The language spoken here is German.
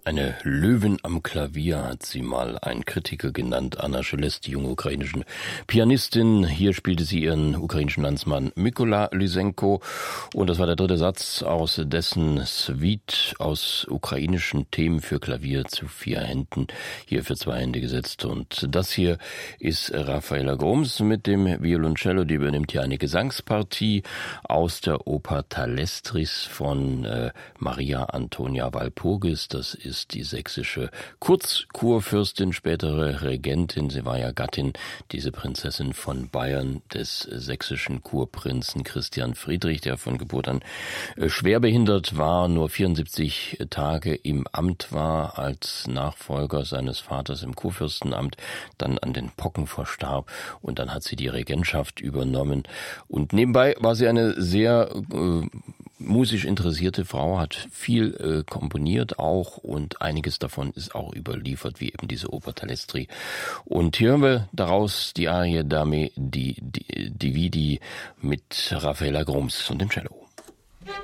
Eine Löwin am Klavier hat sie mal ein Kritiker genannt. Anna Szelest, die junge ukrainische Pianistin. Hier spielte sie ihren ukrainischen Landsmann Mykola Lysenko. Und das war der dritte Satz aus dessen Suite aus ukrainischen Themen für Klavier zu 4 Händen. Hier für 2 Hände gesetzt. Und das hier ist Rafaela Grums mit dem Violoncello. Die übernimmt hier eine Gesangspartie aus der Oper Thalestris von Maria Antonia Walpurgis. Das ist die sächsische Kurzkurfürstin, spätere Regentin. Sie war ja Gattin, diese Prinzessin von Bayern, des sächsischen Kurprinzen Christian Friedrich, der von Geburt an schwerbehindert war, nur 74 Tage im Amt war als Nachfolger seines Vaters im Kurfürstenamt, dann an den Pocken verstarb und dann hat sie die Regentschaft übernommen. Und nebenbei war sie eine sehr musisch interessierte Frau, hat viel komponiert auch und einiges davon ist auch überliefert, wie eben diese Oper Thalestri. Und hier hören wir daraus die Arie Dame Dividi mit Rafaela Grums und dem Cello.